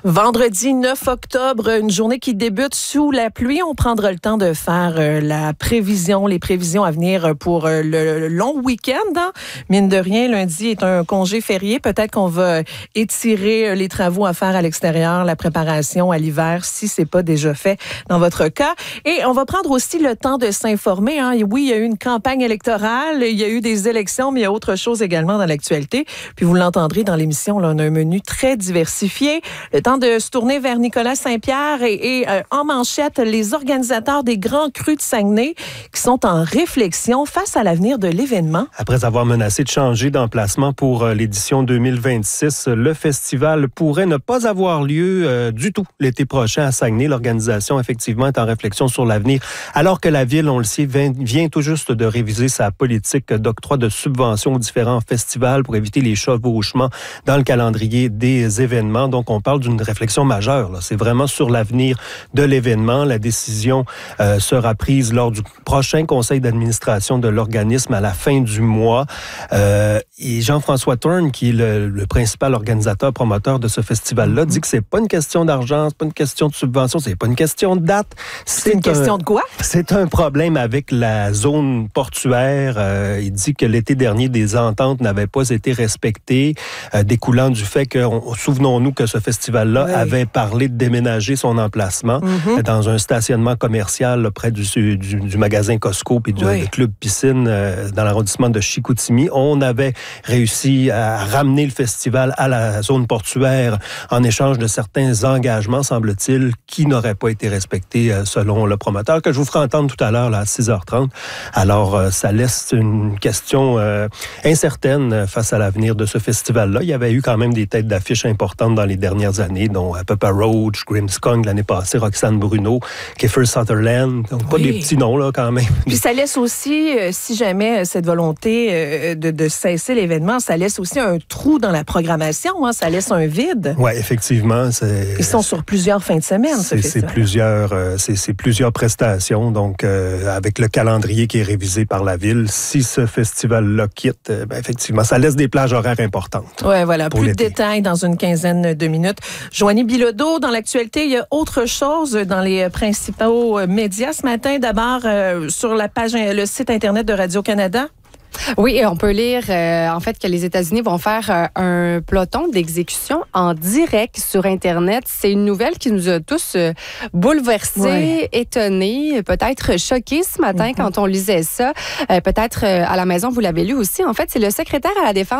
Vendredi 9 octobre, une journée qui débute sous la pluie. On prendra le temps de faire les prévisions à venir pour le long week-end. Hein? Mine de rien, lundi est un congé férié. Peut-être qu'on va étirer les travaux à faire à l'extérieur, la préparation à l'hiver, si c'est pas déjà fait dans votre cas. Et on va prendre aussi le temps de s'informer. Hein? Oui, il y a eu une campagne électorale, il y a eu des élections, mais il y a autre chose également dans l'actualité. Puis vous l'entendrez dans l'émission, là, on a un menu très diversifié. Le temps de se tourner vers Nicolas Saint-Pierre et en manchette, les organisateurs des Grands Crus de Saguenay qui sont en réflexion face à l'avenir de l'événement. Après avoir menacé de changer d'emplacement pour l'édition 2026, le festival pourrait ne pas avoir lieu du tout l'été prochain à Saguenay. L'organisation, effectivement, est en réflexion sur l'avenir, alors que la Ville, on le sait, vient tout juste de réviser sa politique d'octroi de subventions aux différents festivals pour éviter les chevauchements dans le calendrier des événements. Donc, on parle d'une réflexion majeure, là. C'est vraiment sur l'avenir de l'événement. La décision sera prise lors du prochain conseil d'administration de l'organisme à la fin du mois. Et Jean-François Thorne, qui est le principal organisateur, promoteur de ce festival-là, dit que c'est pas une question d'argent, c'est pas une question de subvention, c'est pas une question de date. C'est une question de quoi? C'est un problème avec la zone portuaire. Il dit que l'été dernier, des ententes n'avaient pas été respectées, découlant du fait que, souvenons-nous que ce festival-là avait parlé de déménager son emplacement dans un stationnement commercial là, près du magasin Costco puis du club piscine dans l'arrondissement de Chicoutimi. On avait réussi à ramener le festival à la zone portuaire en échange de certains engagements, semble-t-il, qui n'auraient pas été respectés selon le promoteur, que je vous ferai entendre tout à l'heure là, à 6h30. Alors, ça laisse une question incertaine face à l'avenir de ce festival-là. Il y avait eu quand même des têtes d'affiche importantes dans les dernières années, dont Papa Roach, Grimmskong l'année passée, Roxane Bruno, Kiefer Sutherland. Donc, pas des petits noms, là, quand même. Puis ça laisse aussi, si jamais cette volonté de cesser l'événement, ça laisse aussi un trou dans la programmation, hein, ça laisse un vide. Oui, effectivement. Ils sont sur plusieurs fins de semaine, c'est plusieurs prestations, donc avec le calendrier qui est révisé par la Ville, si ce festival-là quitte, effectivement, ça laisse des plages horaires importantes. Oui, voilà. Plus de détails dans une quinzaine de minutes. Joanie Bilodeau, dans l'actualité, il y a autre chose dans les principaux médias ce matin. D'abord, sur la page, le site Internet de Radio-Canada. Oui, et on peut lire en fait que les États-Unis vont faire un peloton d'exécution en direct sur Internet. C'est une nouvelle qui nous a tous bouleversés, étonnés, peut-être choqués ce matin quand on lisait ça. Peut-être à la maison, vous l'avez lu aussi. En fait, c'est le secrétaire à la Défense